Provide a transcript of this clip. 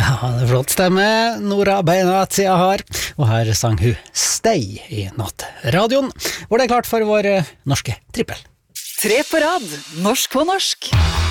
Ja, det er flott stemme. Nora Beinatia har, og her sang hun Stay i nattradioen, hvor det er klart for vår norske trippel. 3 på rad, norsk på norsk.